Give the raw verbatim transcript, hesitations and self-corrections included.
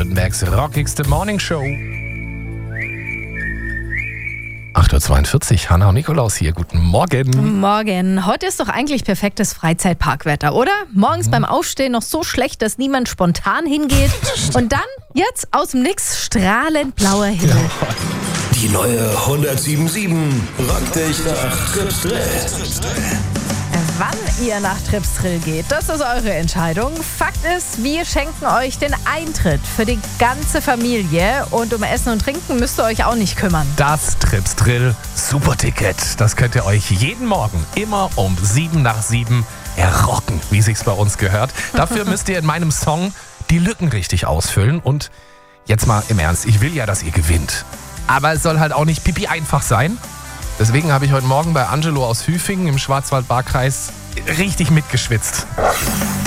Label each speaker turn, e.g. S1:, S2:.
S1: Baden-Württembergs rockigste Morningshow. acht Uhr zweiundvierzig, Hanna und Nikolaus hier. Guten Morgen.
S2: Morgen. Heute ist doch eigentlich perfektes Freizeitparkwetter, oder? Morgens mhm. beim Aufstehen noch so schlecht, dass niemand spontan hingeht. Und dann, jetzt aus dem Nix, strahlend blauer Himmel.
S1: Ja.
S3: Die neue hundertsieben sieben rockt dich nach Tripsdrill.
S2: Wann ihr nach Tripsdrill geht, das ist eure Entscheidung. Fakt ist, wir schenken euch den Eintritt für die ganze Familie. Und um Essen und Trinken müsst ihr euch auch nicht kümmern.
S1: Das Tripsdrill Superticket, das könnt ihr euch jeden Morgen immer um sieben nach sieben errocken, wie sich's bei uns gehört. Dafür müsst ihr in meinem Song die Lücken richtig ausfüllen. Und jetzt mal im Ernst, ich will ja, dass ihr gewinnt. Aber es soll halt auch nicht pipi einfach sein. Deswegen habe ich heute Morgen bei Angelo aus Hüfingen im Schwarzwald-Baar-Kreis richtig mitgeschwitzt.